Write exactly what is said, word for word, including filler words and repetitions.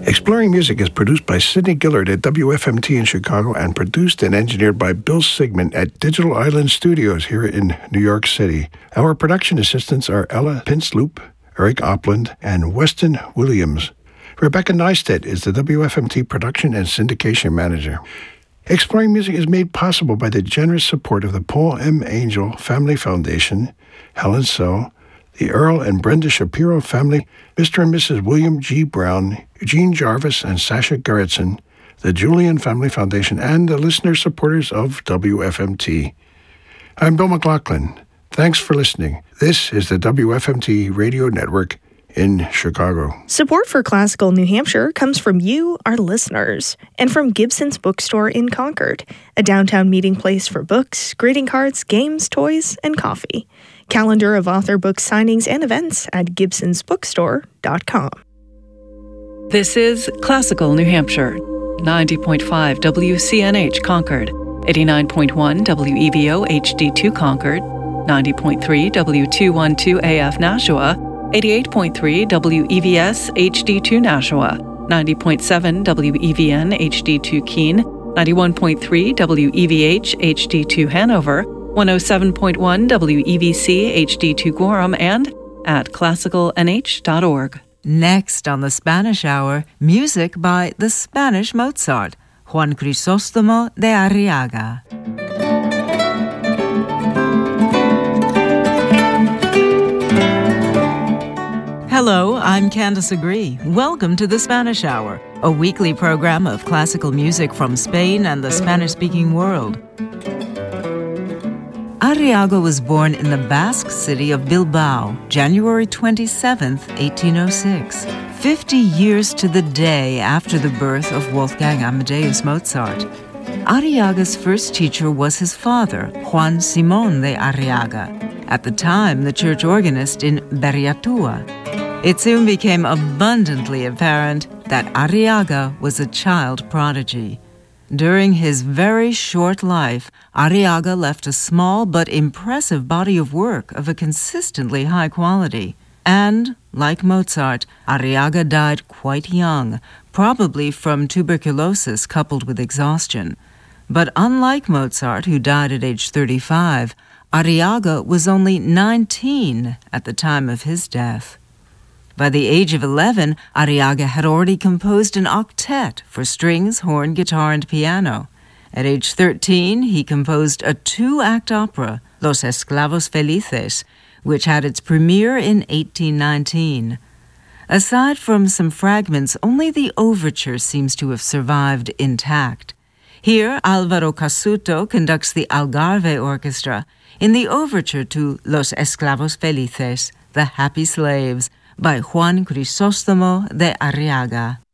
Exploring Music is produced by Sidney Gillard at W F M T in Chicago and produced and engineered by Bill Sigmund at Digital Island Studios here in New York City. Our production assistants are Ella Pinsloop, Eric Opland, and Weston Williams. Rebecca Neistat is the W F M T production and syndication manager. Exploring Music is made possible by the generous support of the Paul M. Angel Family Foundation, Helen So, the Earl and Brenda Shapiro family, Mister and Missus William G. Brown, Eugene Jarvis, and Sasha Gerritsen, the Julian Family Foundation, and the listener supporters of W F M T. I'm Bill McLaughlin. Thanks for listening. This is the W F M T Radio Network in Chicago. Support for Classical New Hampshire comes from you, our listeners, and from Gibson's Bookstore in Concord, a downtown meeting place for books, greeting cards, games, toys, and coffee. Calendar of author book signings and events at gibsons bookstore dot com. This is Classical New Hampshire, ninety point five W C N H Concord, eighty-nine point one W E V O H D two Concord, ninety point three W two twelve A F Nashua, eighty-eight point three W E V S H D two Nashua, ninety point seven W E V N H D two Keene, ninety-one point three W E V H H D two Hanover, one oh seven point one W E V C H D two Gorham, and at classical n h dot org. Next on the Spanish Hour, music by the Spanish Mozart, Juan Crisóstomo de Arriaga. Hello, I'm Candace Agree. Welcome to the Spanish Hour, a weekly program of classical music from Spain and the Spanish-speaking world. Arriaga was born in the Basque city of Bilbao, January twenty-seventh, eighteen oh six, fifty years to the day after the birth of Wolfgang Amadeus Mozart. Arriaga's first teacher was his father, Juan Simón de Arriaga, at the time the church organist in Berriatua. It soon became abundantly apparent that Arriaga was a child prodigy. During his very short life, Arriaga left a small but impressive body of work of a consistently high quality. And, like Mozart, Arriaga died quite young, probably from tuberculosis coupled with exhaustion. But unlike Mozart, who died at age thirty-five, Arriaga was only nineteen at the time of his death. By the age of eleven, Arriaga had already composed an octet for strings, horn, guitar, and piano. At age thirteen, he composed a two-act opera, Los Esclavos Felices, which had its premiere in eighteen nineteen. Aside from some fragments, only the overture seems to have survived intact. Here, Álvaro Casuto conducts the Algarve Orchestra in the overture to Los Esclavos Felices, The Happy Slaves, by Juan Crisóstomo de Arriaga.